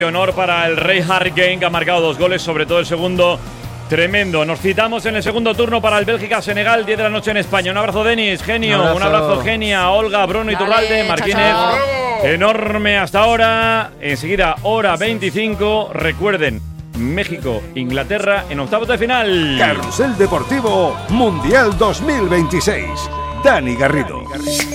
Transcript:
Honor para el Rey Harry Kane, que ha marcado 2 goles, sobre todo el segundo. Tremendo. Nos citamos en el segundo turno para el Bélgica-Senegal, 10 de la noche en España. Un abrazo, Denis, genio. Un abrazo, Genia, Olga, Bruno, Iturralde, Martínez. Enorme hasta ahora. Enseguida, hora 25. Recuerden, México, Inglaterra en octavos de final. Carrusel Deportivo Mundial 2026. Dani Garrido.